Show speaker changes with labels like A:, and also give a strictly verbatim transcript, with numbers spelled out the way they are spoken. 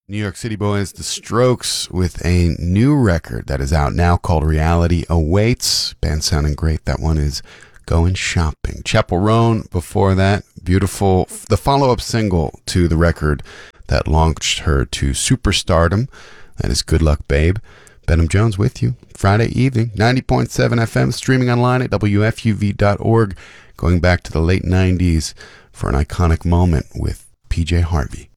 A: New York City Boys, The Strokes, with a new record that is out now called Reality Awaits. Band sounding great. That one is Going Shopping. Chappell Roan before that. Beautiful. The follow-up single to the record that launched her to superstardom. That is Good Luck Babe. Benham Jones with you. Friday evening, ninety point seven F M, streaming online at W F U V dot org. Going back to the late nineties for an iconic moment with P J Harvey.